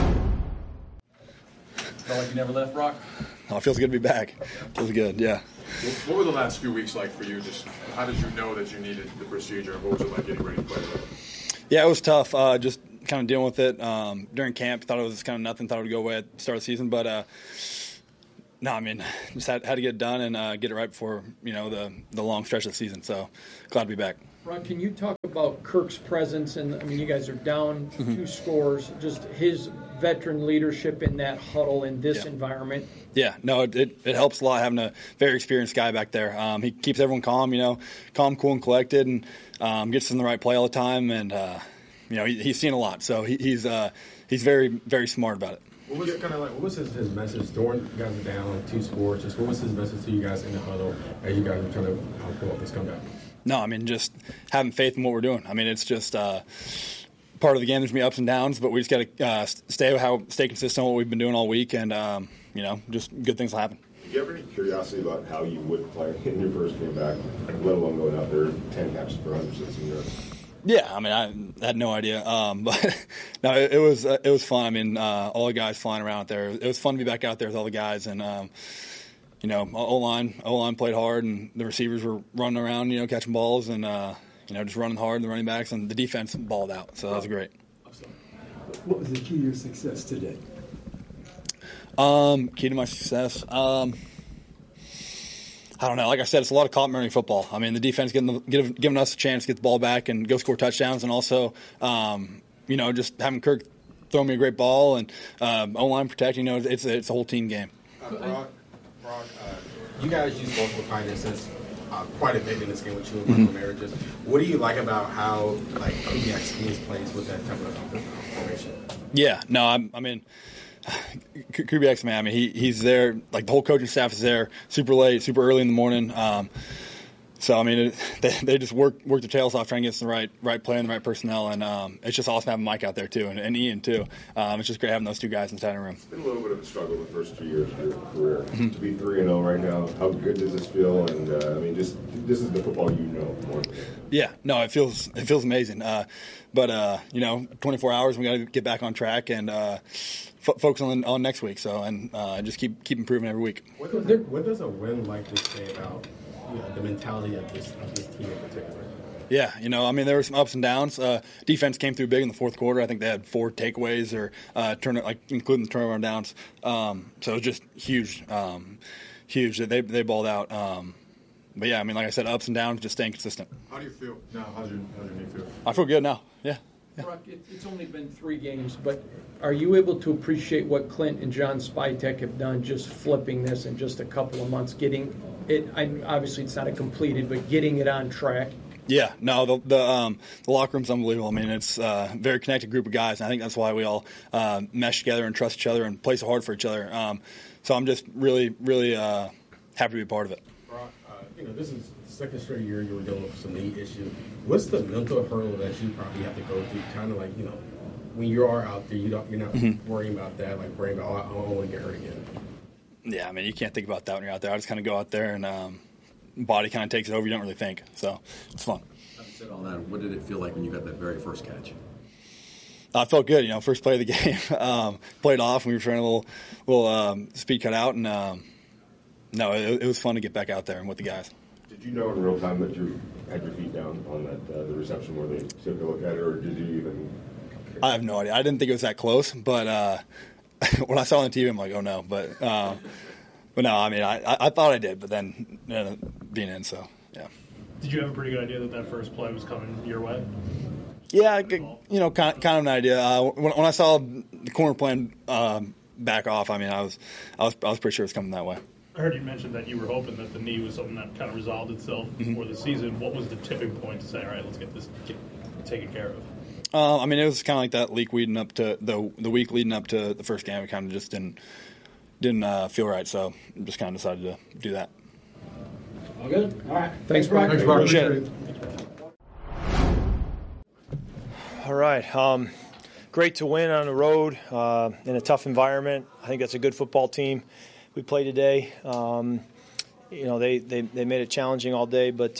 Felt like you never left, Brock? Oh, it feels good to be back. Feels good, yeah. What were the last few weeks like for you? Just how did you know that you needed the procedure, and what was it like getting ready to play? Yeah, it was tough. Just kind of dealing with it during camp. Thought it was kind of nothing. Thought it would go away at the start of the season, but no, I mean, just had to get it done and get it right before the long stretch of the season. So glad to be back. Ron, can you talk about Kirk's presence? And I mean, you guys are down 2 scores. Just his veteran leadership in that huddle in this environment. Yeah, no, it helps a lot having a very experienced guy back there. He keeps everyone calm, calm, cool, and collected, and gets in the right play all the time. And he's seen a lot, so he's very, very smart about it. What was it kind of like? What was his message during you guys were down 2 scores? Just what was his message to you guys in the huddle as you guys were trying to pull up this comeback? No, I mean, just having faith in what we're doing. I mean, it's just part of the game. There's going to be ups and downs, but we just got to stay consistent with what we've been doing all week, and just good things will happen. Did you have any curiosity about how you would play in your first game back, let alone going out there 10 catches for 160 yards? Yeah, I mean, I had no idea, but no, it was fun. I mean, all the guys flying around out there. It was fun to be back out there with all the guys, and O-line played hard, and the receivers were running around, catching balls, and just running hard. The running backs and the defense balled out, so that was great. What was the key to your success today? Key to my success. I don't know. Like I said, it's a lot of complementary football. I mean, the defense giving us a chance to get the ball back and go score touchdowns, and also, just having Kirk throw me a great ball and O-line protecting. It's a whole team game. Brock, you guys use multiple tight ends quite a bit in this game with you and Michael Marriages. What do you like about how Kubiak schemes plays with that type of formation? Yeah, no, I mean, Kubiak's man. I mean, he's there. Like the whole coaching staff is there, super late, super early in the morning. So I mean, they just work their tails off trying to get us the right play and the right personnel, and it's just awesome having Mike out there too, and Ian too. It's just great having those 2 guys in the tight room. It's been a little bit of a struggle the first 2 years of your career. To be 3-0 right now, how good does this feel? And I mean, this is the football more. Yeah, no, it feels amazing. But 24 hours, we got to get back on track and focus on next week. So and just keep improving every week. What does a win like this say about the mentality of this team in particular? Yeah, I mean, there were some ups and downs. Defense came through big in the fourth quarter. I think they had 4 takeaways or including the turnover downs. So it was just huge. They balled out. But yeah, I mean, like I said, ups and downs, just staying consistent. How do you feel now? How's your knee feel? I feel good now. Yeah. Brock, it's only been 3 games, but are you able to appreciate what Clint and John Spytek have done, just flipping this in just a couple of months, getting it? Obviously, it's not completed, but getting it on track. Yeah, no, the locker room's unbelievable. I mean, it's a very connected group of guys, and I think that's why we all mesh together and trust each other and play so hard for each other. So I'm just really, really happy to be a part of it. Brock, this is the second straight year you were dealing with some knee issue. What's the mental hurdle that you probably have to go through, kind of when you are out there, you're not worrying about that, worrying about, I don't want to get hurt again. Yeah, I mean, you can't think about that when you're out there. I just kind of go out there and body kind of takes it over. You don't really think. So it's fun. Having said all that, what did it feel like when you got that very first catch? I felt good. First play of the game, played off, and we were trying a little speed cut out, and no, it was fun to get back out there and with the guys. Did you know in real time that you had your feet down on that the reception where they took a look at it, or did you even? I have no idea. I didn't think it was that close, but when I saw it on TV, I'm like, oh no. But no, I mean, I thought I did, but then being in, so yeah. Did you have a pretty good idea that first play was coming your way? Yeah, kind of an idea. When I saw the corner playing back off, I mean, I was pretty sure it was coming that way. I heard you mention that you were hoping that the knee was something that kind of resolved itself before the season. What was the tipping point to say, all right, let's get this taken care of? I mean, it was kind of like that week leading up to the week leading up to the first game. It kind of just didn't feel right, so I just kind of decided to do that. All good. All right. Thanks, Brock. Thanks, Brock. Appreciate it. All right. Great to win on the road in a tough environment. I think that's a good football team we played today. They made it challenging all day, but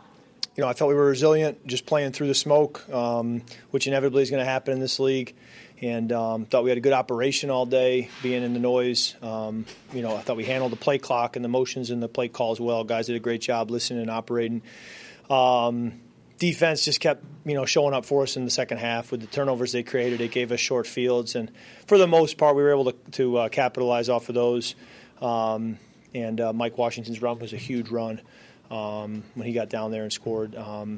I felt we were resilient, just playing through the smoke, which inevitably is going to happen in this league. And thought we had a good operation all day, being in the noise. I thought we handled the play clock and the motions and the play calls well. Guys did a great job listening and operating. Defense just kept, showing up for us in the second half with the turnovers they created. It gave us short fields, and for the most part, we were able to capitalize off of those. And Mike Washington's run was a huge run when he got down there and scored.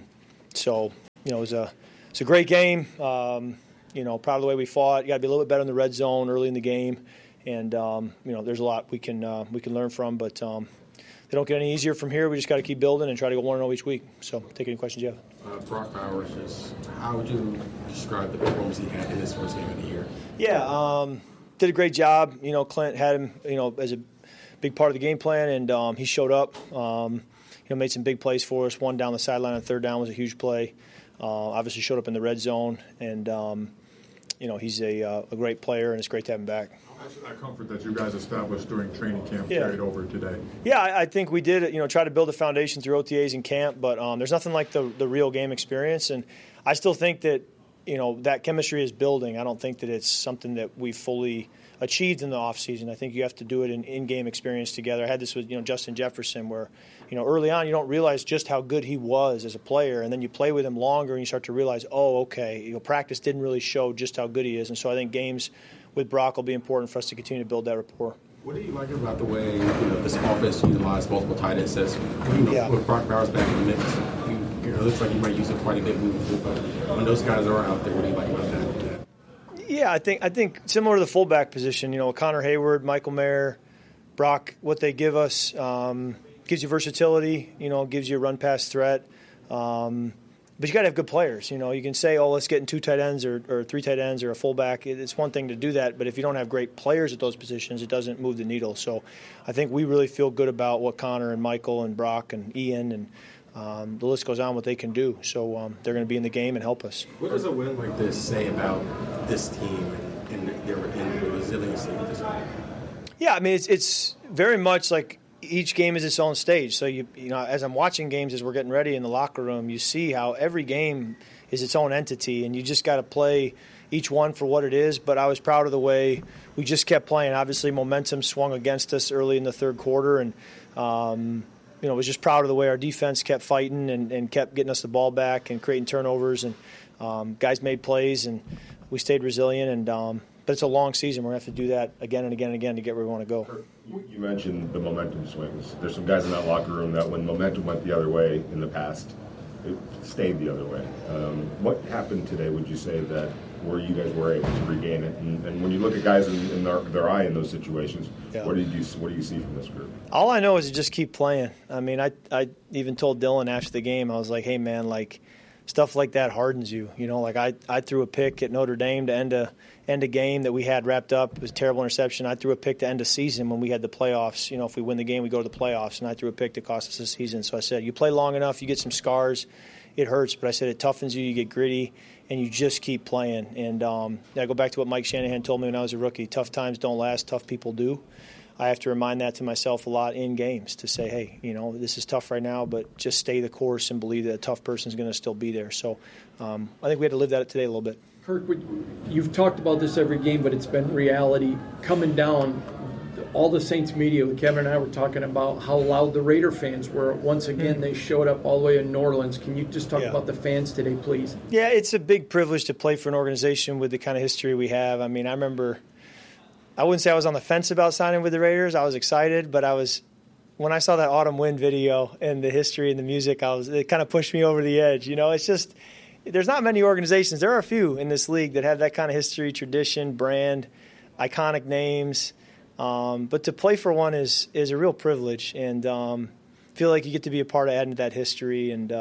It was a great game. Proud of the way we fought. You got to be a little bit better in the red zone early in the game, and there's a lot we can learn from. But they don't get any easier from here. We just got to keep building and try to go 1-0 each week. So, take any questions you have. Brock Bowers, how would you describe the performance he had in this first game of the year? Yeah, did a great job. Clint had him, as a big part of the game plan, and he showed up. Made some big plays for us. One down the sideline on third down was a huge play. Obviously showed up in the red zone, and he's a great player, and it's great to have him back. How much of that comfort that you guys established during training camp carried over today? Yeah, I think we did. Try to build a foundation through OTAs and camp, but there's nothing like the real game experience, and I still think that that chemistry is building. I don't think that it's something that we fully achieved in the offseason. I think you have to do it in in-game experience together. I had this with Justin Jefferson, where early on you don't realize just how good he was as a player, and then you play with him longer and you start to realize, practice didn't really show just how good he is. And so I think games with Brock will be important for us to continue to build that rapport. What do you like about the way this offense utilized multiple tight ends? With Brock Bowers back in the mix, it looks like you might use it quite a bit moving forward. But when those guys are out there, what do you like about that? Yeah, I think similar to the fullback position, Connor Hayward, Michael Mayer, Brock, what they give us gives you versatility, gives you a run-pass threat. But you got to have good players. You can say, let's get in 2 tight ends or 3 tight ends or a fullback. It's one thing to do that, but if you don't have great players at those positions, it doesn't move the needle. So I think we really feel good about what Connor and Michael and Brock and Ian and the list goes on, what they can do. So they're going to be in the game and help us. What does a win like this say about this team and their resiliency of this game? Yeah, I mean, it's very much like each game is its own stage. So, as I'm watching games as we're getting ready in the locker room, you see how every game is its own entity, and you just got to play each one for what it is. But I was proud of the way we just kept playing. Obviously, momentum swung against us early in the third quarter, and was just proud of the way our defense kept fighting and kept getting us the ball back and creating turnovers. And guys made plays, and we stayed resilient. And but it's a long season. We're going to have to do that again and again and again to get where we want to go. You mentioned the momentum swings. There's some guys in that locker room that when momentum went the other way in the past, it stayed the other way. What happened today, would you say, that where you guys were able to regain it? And when you look at guys in their eye in those situations, what do you see from this group? All I know is to just keep playing. I mean, I even told Dylan after the game, I was like, hey, man, stuff like that hardens you. I threw a pick at Notre Dame to end a game that we had wrapped up. It was a terrible interception. I threw a pick to end a season when we had the playoffs. If we win the game, we go to the playoffs, and I threw a pick that cost us the season. So I said, you play long enough, you get some scars. It hurts, but I said it toughens you, you get gritty, and you just keep playing. And I go back to what Mike Shanahan told me when I was a rookie. Tough times don't last, tough people do. I have to remind that to myself a lot in games to say, hey, this is tough right now, but just stay the course and believe that a tough person is going to still be there. So I think we had to live that today a little bit. Kirk, you've talked about this every game, but it's been reality. Coming down, all the Saints media, Kevin and I were talking about how loud the Raider fans were. Once again, they showed up all the way in New Orleans. Can you just talk about the fans today, please? Yeah, it's a big privilege to play for an organization with the kind of history we have. I mean, I remember – I wouldn't say I was on the fence about signing with the Raiders. I was excited, but when I saw that Autumn Wind video and the history and the music, it kind of pushed me over the edge. It's just there's not many organizations. There are a few in this league that have that kind of history, tradition, brand, iconic names. But to play for one is a real privilege, and feel like you get to be a part of adding to that history. And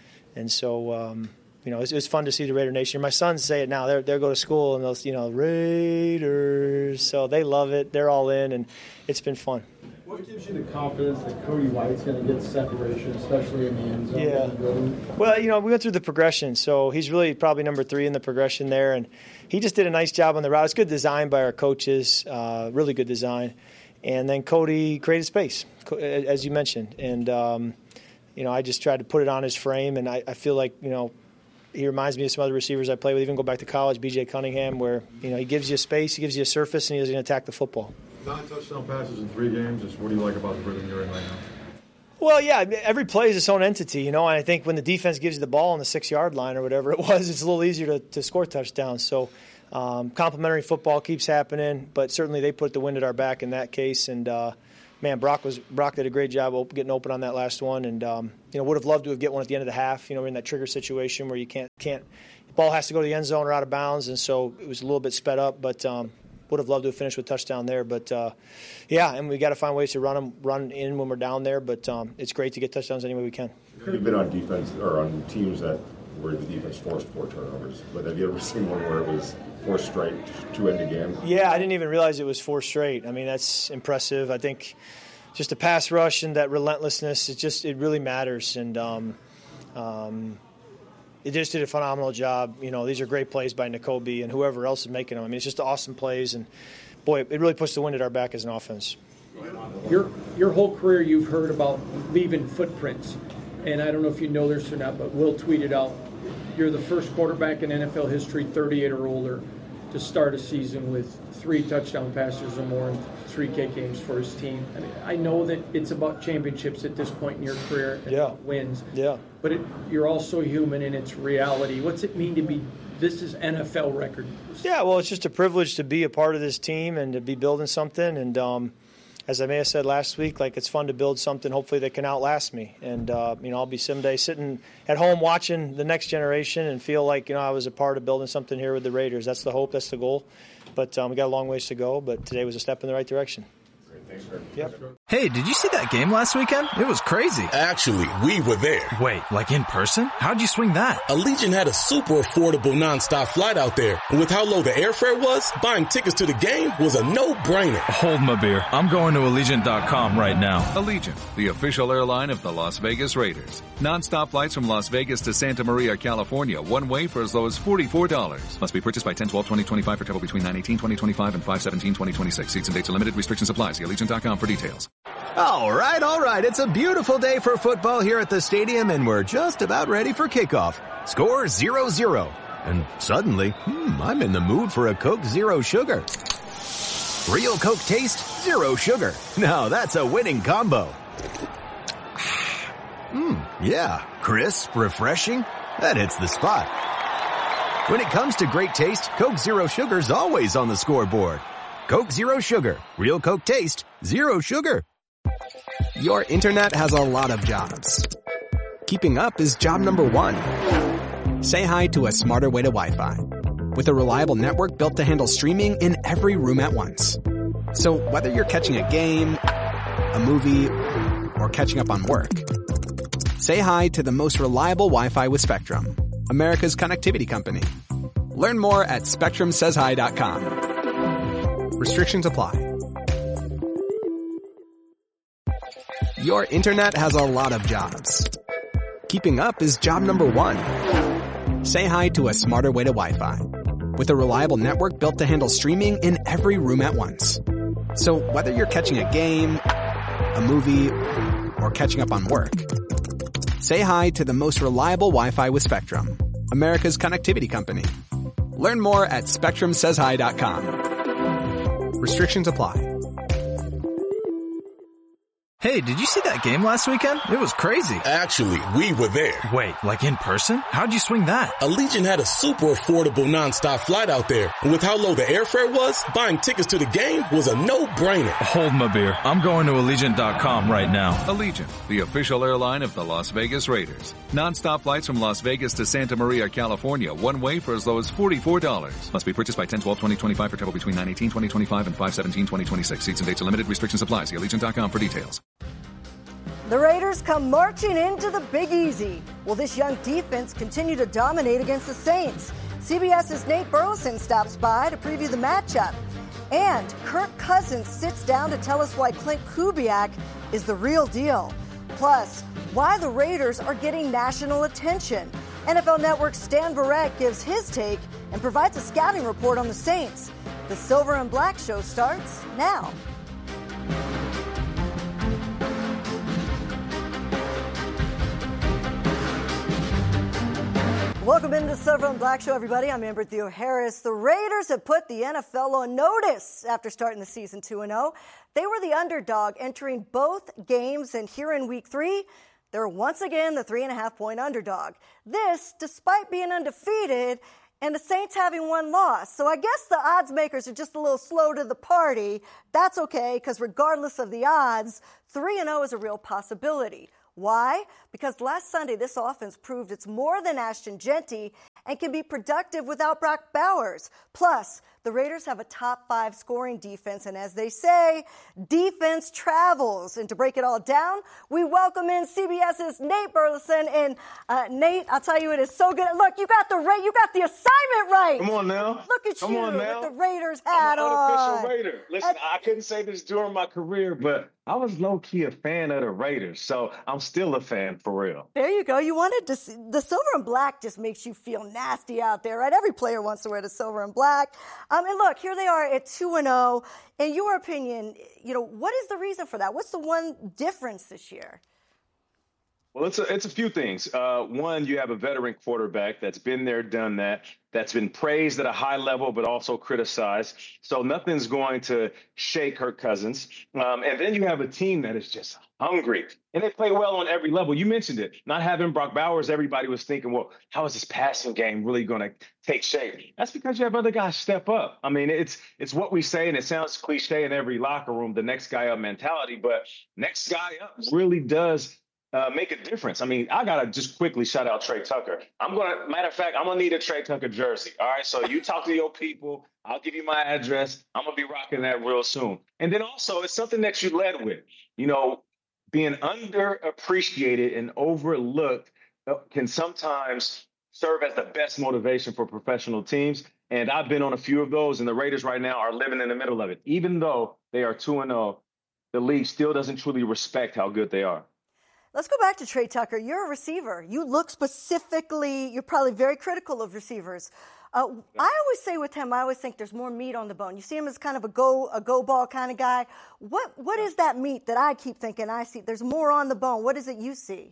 so. It's fun to see the Raider Nation. My sons say it now. They go to school and they'll, Raiders. So they love it. They're all in, and it's been fun. What gives you the confidence that Cody White's going to get separation, especially in the end zone? Yeah. Well, we went through the progression. So he's really probably number 3 in the progression there. And he just did a nice job on the route. It's good design by our coaches, really good design. And then Cody created space, as you mentioned. And, I just tried to put it on his frame. And I feel like, he reminds me of some other receivers I play with, even go back to college, B.J. Cunningham, where he gives you space, he gives you a surface, and he doesn't attack the football. 9 touchdown passes in 3 games. Just what do you like about the rhythm you're in right now? Well, yeah, every play is its own entity, and I think when the defense gives you the ball on the 6-yard line or whatever it was, it's a little easier to score touchdowns. So complimentary football keeps happening, but certainly they put the wind at our back in that case. And, man, Brock did a great job getting open on that last one, and would have loved to have get one at the end of the half. We're in that trigger situation where you can't the ball has to go to the end zone or out of bounds, and so it was a little bit sped up, but would have loved to have finished with a touchdown there. But, and we got to find ways to run in when we're down there. But it's great to get touchdowns any way we can. You've been on defense or on teams where the defense forced 4 turnovers. But have you ever seen one where it was 4 straight to end a game? Yeah, I didn't even realize it was 4 straight. I mean, that's impressive. I think just the pass rush and that relentlessness, it really matters. And they just did a phenomenal job. These are great plays by Nakobe and whoever else is making them. I mean, it's just awesome plays, and boy, it really puts the wind at our back as an offense. Your whole career, you've heard about leaving footprints, and I don't know if you know this or not, but Will tweeted out, you're the first quarterback in NFL history, 38 or older, to start a season with 3 touchdown passes or more and 3 K games for his team. I mean, I know that it's about championships at this point in your career and wins. Yeah. But you're also human and it's reality. What's it mean to be? This is NFL record. Yeah, well, it's just a privilege to be a part of this team and to be building something. And as I may have said last week, it's fun to build something. Hopefully, that can outlast me. And I'll be someday sitting at home watching the next generation and feel like I was a part of building something here with the Raiders. That's the hope. That's the goal. But we got a long ways to go. But today was a step in the right direction. Thanks, Greg. Yep. Hey, did you see that game last weekend? It was crazy. Actually, we were there. Wait, like in person? How'd you swing that? Allegiant had a super affordable nonstop flight out there. And with how low the airfare was, buying tickets to the game was a no-brainer. Hold my beer. I'm going to Allegiant.com right now. Allegiant, the official airline of the Las Vegas Raiders. Non-stop flights from Las Vegas to Santa Maria, California, one way for as low as $44. Must be purchased by 10/12/2025 for travel between 9/18/2025 and 5/17/2026. Seats and dates are limited. Restrictions apply. See Allegiant.com for details. All right. It's a beautiful day for football here at the stadium, and we're just about ready for kickoff. Score 0-0. And suddenly, I'm in the mood for a Coke Zero Sugar. Real Coke taste, zero sugar. Now that's a winning combo. Yeah, crisp, refreshing. That hits the spot. When it comes to great taste, Coke Zero Sugar's always on the scoreboard. Coke Zero Sugar. Real Coke taste, zero sugar. Your internet has a lot of jobs. Keeping up is job number 1. Say hi to a smarter way to Wi-Fi. With a reliable network built to handle streaming in every room at once. So whether you're catching a game, a movie, or catching up on work, say hi to the most reliable Wi-Fi with Spectrum, America's connectivity company. Learn more at SpectrumSaysHi.com. Restrictions apply. Your internet has a lot of jobs. Keeping up is job number 1. Say hi to a smarter way to Wi-Fi. With a reliable network built to handle streaming in every room at once. So whether you're catching a game, a movie, or catching up on work, say hi to the most reliable Wi-Fi with Spectrum, America's connectivity company. Learn more at SpectrumSaysHi.com. Restrictions apply. Hey, did you see that game last weekend? It was crazy. Actually, we were there. Wait, like in person? How'd you swing that? Allegiant had a super affordable nonstop flight out there. And with how low the airfare was, buying tickets to the game was a no-brainer. Hold my beer. I'm going to Allegiant.com right now. Allegiant, the official airline of the Las Vegas Raiders. Non-stop flights from Las Vegas to Santa Maria, California, one way for as low as $44. Must be purchased by 10/12/2025 for travel between 9/18/2025 and 5/17/2026. Seats and dates are limited. Restrictions apply. See Allegiant.com for details. The Raiders come marching into the Big Easy. Will this young defense continue to dominate against the Saints? CBS's Nate Burleson stops by to preview the matchup. And Kirk Cousins sits down to tell us why Klint Kubiak is the real deal. Plus, why the Raiders are getting national attention. NFL Network's Stan Verrett gives his take and provides a scouting report on the Saints. The Silver and Black Show starts now. Welcome into the Silver and Black Show, everybody. I'm Amber Theo Harris. The Raiders have put the NFL on notice after starting the season 2-0. They were the underdog entering both games, and here in Week 3, they're once again the 3.5-point underdog. This, despite being undefeated and the Saints having one loss. So I guess the odds makers are just a little slow to the party. That's okay, because regardless of the odds, 3-0 is a real possibility. Why? Because last Sunday, this offense proved it's more than Ashton Jeanty and can be productive without Brock Bowers. Plus, the Raiders have a top 5 scoring defense, and as they say, defense travels. And to break it all down, we welcome in CBS's Nate Burleson. And Nate, I'll tell you, it is so good. Look, you got the assignment right. Come on now. Look at Come you on now. with the Raiders hat I'm an on. unofficial Raider. Listen, I couldn't say this during my career, but I was low-key a fan of the Raiders, so I'm still a fan for real. There you go. You wanted to see, the silver and black just makes you feel nasty out there, right? Every player wants to wear the silver and black. And look, here they are at 2-0. In your opinion, what is the reason for that? What's the one difference this year? Well, it's a few things. One, you have a veteran quarterback that's been there, done that, that's been praised at a high level, but also criticized. So nothing's going to shake Kirk Cousins. And then you have a team that is just hungry, and they play well on every level. You mentioned it. Not having Brock Bowers, everybody was thinking, well, how is this passing game really going to take shape? That's because you have other guys step up. I mean, it's what we say, and it sounds cliche in every locker room, the next guy up mentality, but next guy up really does make a difference. I mean, I got to just quickly shout out Trey Tucker. Matter of fact, I'm going to need a Trey Tucker jersey. All right. So you talk to your people. I'll give you my address. I'm going to be rocking that real soon. And then also it's something that you led with, being underappreciated and overlooked can sometimes serve as the best motivation for professional teams. And I've been on a few of those, and the Raiders right now are living in the middle of it. Even though they are 2-0, the league still doesn't truly respect how good they are. Let's go back to Trey Tucker. You're a receiver. You look you're probably very critical of receivers. I always say with him, I always think there's more meat on the bone. You see him as kind of a go ball kind of guy. What is that meat that I keep thinking I see? There's more on the bone. What is it you see?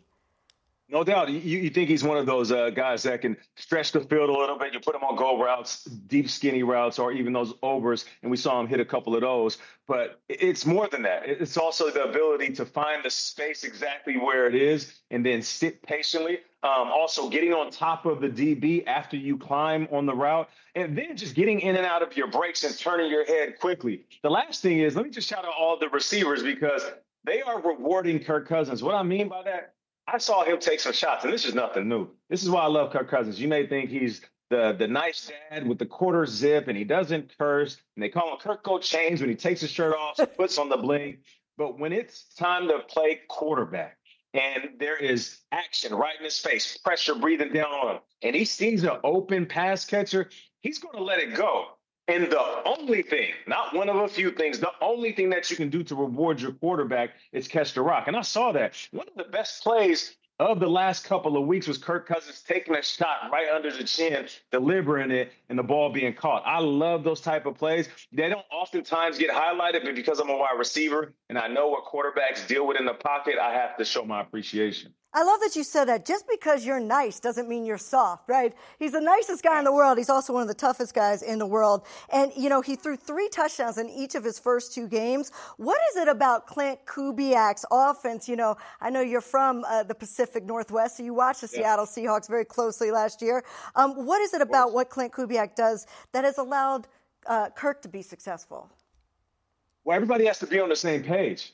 No doubt. You think he's one of those guys that can stretch the field a little bit. You put him on go routes, deep, skinny routes, or even those overs, and we saw him hit a couple of those. But it's more than that. It's also the ability to find the space exactly where it is and then sit patiently. Also getting on top of the DB after you climb on the route, and then just getting in and out of your breaks and turning your head quickly. The last thing is, let me just shout out all the receivers because they are rewarding Kirk Cousins. What I mean by that, I saw him take some shots, and this is nothing new. This is why I love Kirk Cousins. You may think he's the nice dad with the quarter zip, and he doesn't curse, and they call him Kirk Go Chains when he takes his shirt off, puts on the bling. But when it's time to play quarterback, and there is action right in his face, pressure breathing down on him, and he sees an open pass catcher, he's going to let it go. And the only thing, not one of a few things, the only thing that you can do to reward your quarterback is catch the rock. And I saw that. One of the best plays of the last couple of weeks was Kirk Cousins taking a shot right under the chin, delivering it, and the ball being caught. I love those type of plays. They don't oftentimes get highlighted, but because I'm a wide receiver and I know what quarterbacks deal with in the pocket, I have to show my appreciation. I love that you said that. Just because you're nice doesn't mean you're soft, right? He's the nicest guy in the world. He's also one of the toughest guys in the world. And, he threw 3 touchdowns in each of his first 2 games. What is it about Klint Kubiak's offense? I know you're from the Pacific Northwest, so you watched the Seattle Seahawks very closely last year. What is it about what Klint Kubiak does that has allowed Kirk to be successful? Well, everybody has to be on the same page.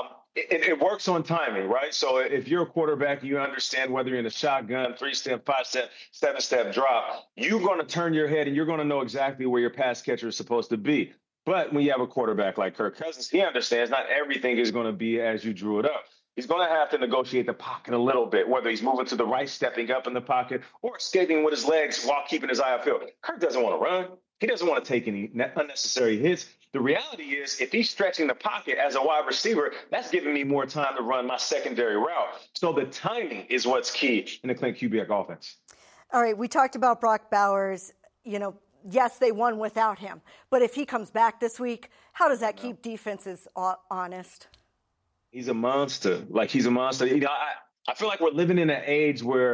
It works on timing, right? So if you're a quarterback, you understand whether you're in a shotgun, 3-step, 5-step, 7-step drop, you're going to turn your head and you're going to know exactly where your pass catcher is supposed to be. But when you have a quarterback like Kirk Cousins, he understands not everything is going to be as you drew it up. He's going to have to negotiate the pocket a little bit, whether he's moving to the right, stepping up in the pocket, or escaping with his legs while keeping his eye upfield. Kirk doesn't want to run. He doesn't want to take any unnecessary hits. The reality is, if he's stretching the pocket as a wide receiver, that's giving me more time to run my secondary route. So the timing is what's key in the Klint Kubiak offense. All right, we talked about Brock Bowers. Yes, they won without him. But if he comes back this week, how does that keep defenses honest? He's a monster. He's a monster. I feel like we're living in an age where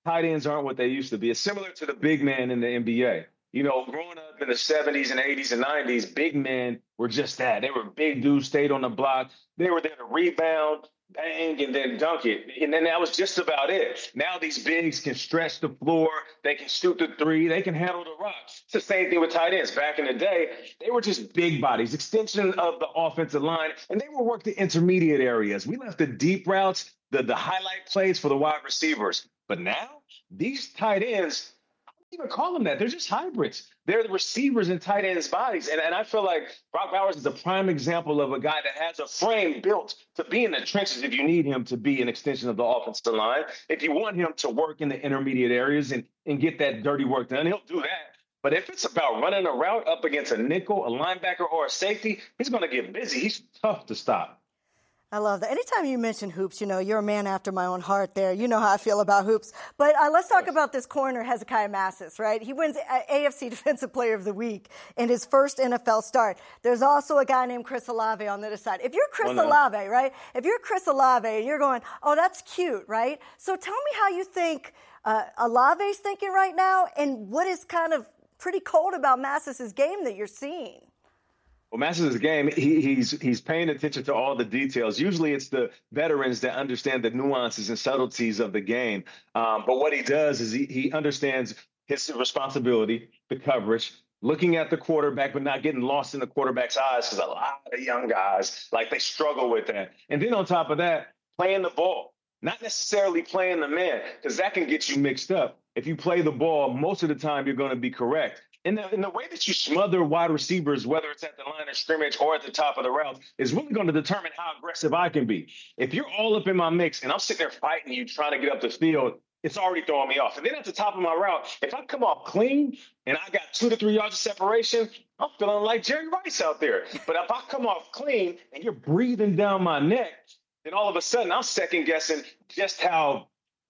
tight ends aren't what they used to be. It's similar to the big man in the NBA. You know, growing up in the 70s and 80s and 90s, big men were just that. They were big dudes, stayed on the block. They were there to rebound, bang, and then dunk it. And then that was just about it. Now these bigs can stretch the floor. They can shoot the three. They can handle the rock. It's the same thing with tight ends. Back in the day, they were just big bodies, extension of the offensive line, and they would work the intermediate areas. We left the deep routes, the highlight plays for the wide receivers. But now these tight ends, even call them that. They're just hybrids. They're the receivers in tight ends' bodies. And I feel like Brock Bowers is a prime example of a guy that has a frame built to be in the trenches if you need him to be an extension of the offensive line. If you want him to work in the intermediate areas and get that dirty work done, he'll do that. But if it's about running a route up against a nickel, a linebacker, or a safety, he's going to get busy. He's tough to stop. I love that. Anytime you mention hoops, you know, you're a man after my own heart there. You know how I feel about hoops. But let's talk about this corner, Hezekiah Massis, right? He wins AFC Defensive Player of the Week in his first NFL start. There's also a guy named Chris Olave on the other side. If you're Chris Olave, right? If you're Chris Olave and you're going, oh, that's cute, right? So tell me how you think Olave's thinking right now and what is kind of pretty cold about Massis's game that you're seeing. Well, Massis' game, he's paying attention to all the details. Usually it's the veterans that understand the nuances and subtleties of the game. But what he does is he understands his responsibility, the coverage, looking at the quarterback, but not getting lost in the quarterback's eyes, because a lot of young guys, like, they struggle with that. And then on top of that, playing the ball, not necessarily playing the man, because that can get you mixed up. If you play the ball, most of the time you're going to be correct. In the way that you smother wide receivers, whether it's at the line of scrimmage or at the top of the route, is really going to determine how aggressive I can be. If you're all up in my mix and I'm sitting there fighting you, trying to get up the field, it's already throwing me off. And then at the top of my route, if I come off clean and I got 2 to 3 yards of separation, I'm feeling like Jerry Rice out there. But if I come off clean and you're breathing down my neck, then all of a sudden I'm second guessing just how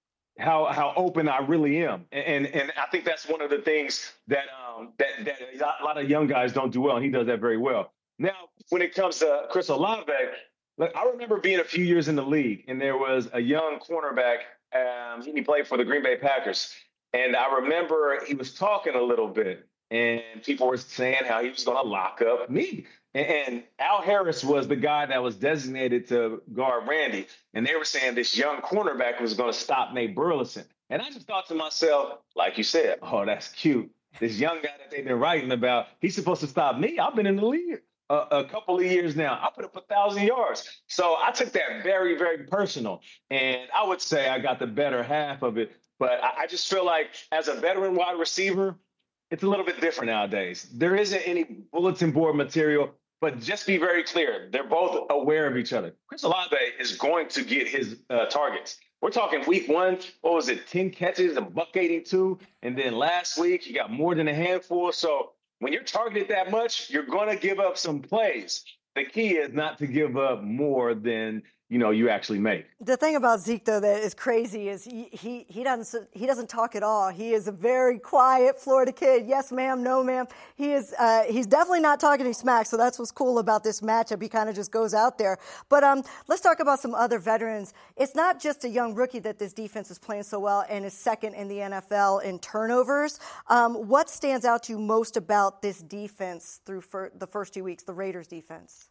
open I really am. And I think that's one of the things that a lot of young guys don't do well, and he does that very well. Now, when it comes to Chris Olave, look, I remember being a few years in the league, and there was a young cornerback. He played for the Green Bay Packers. And I remember he was talking a little bit, and people were saying how he was going to lock up me. And Al Harris was the guy that was designated to guard Randy. And they were saying this young cornerback was going to stop Nate Burleson. And I just thought to myself, like you said, oh, that's cute. This young guy that they've been writing about, he's supposed to stop me. I've been in the league a couple of years now. I put up 1,000 yards. So I took that very, very personal. And I would say I got the better half of it. But I just feel like as a veteran wide receiver, it's a little bit different nowadays. There isn't any bulletin board material. But just be very clear, they're both aware of each other. Chris Olave is going to get his targets. We're talking week 1, 10 catches, $182. And then last week, he got more than a handful. So when you're targeted that much, you're going to give up some plays. The key is not to give up more than you actually make. The thing about Zeke, though, that is crazy is he doesn't talk at all. He is a very quiet Florida kid. Yes, ma'am. No, ma'am. He's definitely not talking any smack. So that's what's cool about this matchup. He kind of just goes out there. But let's talk about some other veterans. It's not just a young rookie that this defense is playing so well and is second in the NFL in turnovers. What stands out to you most about this defense through the first 2 weeks, the Raiders defense?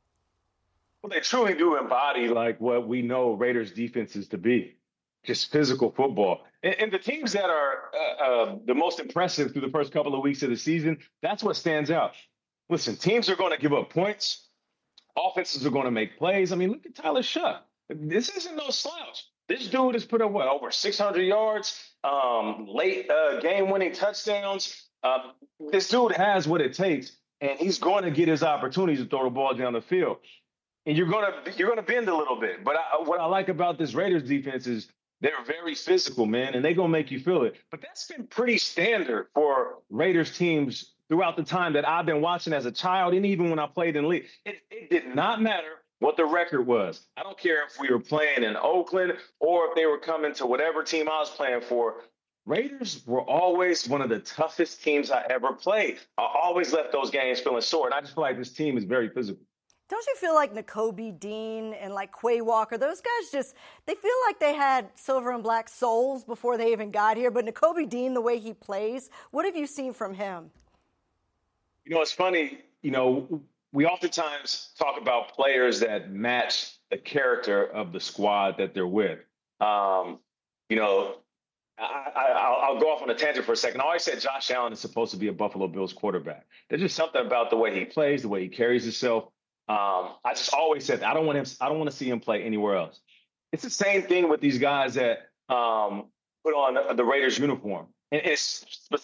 Well, they truly do embody like what we know Raiders defenses to be, just physical football. And the teams that are the most impressive through the first couple of weeks of the season, that's what stands out. Listen, teams are going to give up points. Offenses are going to make plays. I mean, look at Tyler Shuck. This isn't no slouch. This dude has put up, over 600 yards, late game-winning touchdowns. This dude has what it takes, and he's going to get his opportunities to throw the ball down the field. And you're gonna bend a little bit. But what I like about this Raiders defense is they're very physical, man, and they're going to make you feel it. But that's been pretty standard for Raiders teams throughout the time that I've been watching as a child, and even when I played in the league. It did not matter what the record was. I don't care if we were playing in Oakland or if they were coming to whatever team I was playing for. Raiders were always one of the toughest teams I ever played. I always left those games feeling sore, and I just feel like this team is very physical. Don't you feel like Nakobe Dean and like Quay Walker, those guys they feel like they had silver and black souls before they even got here. But Nakobe Dean, the way he plays, what have you seen from him? It's funny, we oftentimes talk about players that match the character of the squad that they're with. I'll go off on a tangent for a second. I always said Josh Allen is supposed to be a Buffalo Bills quarterback. There's just something about the way he plays, the way he carries himself. I just always said I don't want to see him play anywhere else. It's the same thing with these guys that put on the Raiders uniform, and it's